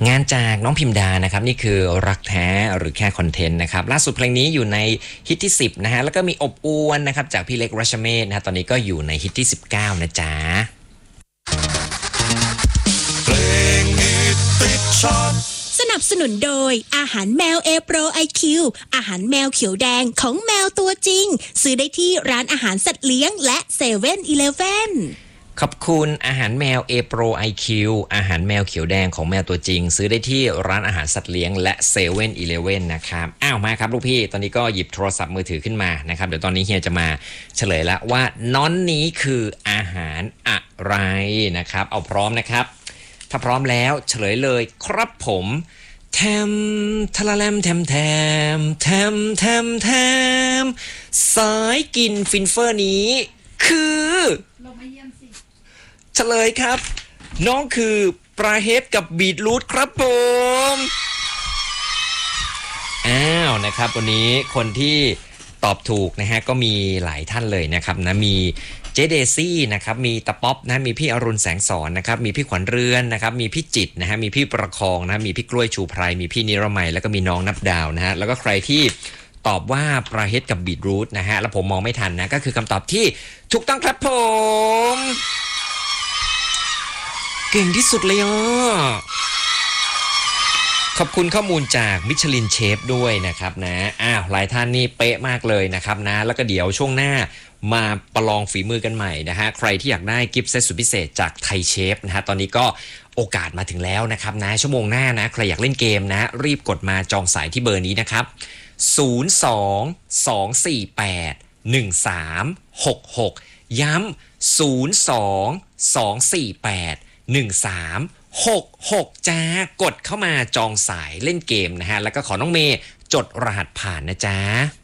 งานจากน้องพิมดานะครับนี่คือรักแท้หรือแค่คอนเทนต์นะครับล่าสุดเพลงนี้อยู่ในฮิตที่10นะฮะแล้วก็มีอบอวนนะครับจากพี่เล็กรัชเมศนะฮะตอนนี้ก็อยู่ในฮิตที่19นะจ๊ะเพลงฮิตติดชาร์ตสนับสนุนโดยอาหารแมว A Pro IQ อาหารแมวเขียวแดงของแมวตัวจริงซื้อได้ที่ร้านอาหารสัตว์เลี้ยงและ7-Eleven ขอบคุณอาหารแมว A Pro IQ อาหารแมวเขียวแดงของแมวตัวจริงซื้อได้ที่ร้านอาหารสัตว์เลี้ยงและ7-Eleven นะครับมาครับลูกพี่ตอนนี้ก็หยิบโทรศัพท์มือถือขึ้นมานะครับเดี๋ยวตอนนี้เฮียจะมาเฉลยแล้วว่าน้อนนี้คืออาหารอะไรนะครับเอาพร้อมนะครับถ้าพร้อมแล้วเฉลยเลยครับผมแทมทะละแลมแทมแทมแทมแทมแทมสายกินฟินเฟอร์นี้คือเฉลยครับน้องคือปลาเฮดกับบีทรูทครับผมนะครับวันนี้คนที่ตอบถูกนะฮะก็มีหลายท่านเลยนะครับนะมีเจเดซี่นะครับมีตะป๊อปนะมีพี่อรุณแสงสอนนะครับมีพี่ขวัญเรือนนะครับมีพี่จิตนะฮะมีพี่ประคองนะมีพี่กล้วยชูไพรมีพี่นิรมัยแล้วก็มีน้องนับดาวนะฮะแล้วก็ใครที่ตอบว่าปลาเฮดกับบีทรูทนะฮะแล้วผมมองไม่ทันนะก็คือคำตอบที่ถูกต้องครับผมเก่งที่สุดเลยขอบคุณข้อมูลจากมิชลินเชฟด้วยนะครับนะหลายท่านนี่เป๊ะมากเลยนะครับนะแล้วก็เดี๋ยวช่วงหน้ามาประลองฝีมือกันใหม่นะฮะใครที่อยากได้กิฟต์เซตสุดพิเศษจากไทยเชฟนะฮะตอนนี้ก็โอกาสมาถึงแล้วนะครับนะชั่วโมงหน้านะใครอยากเล่นเกมนะรีบกดมาจองสายที่เบอร์นี้นะครับ02-248-1366ย้ำ02-248-1366จ้ากดเข้ามาจองสายเล่นเกมนะฮะแล้วก็ขอน้องเมย์จดรหัสผ่านนะจ๊ะ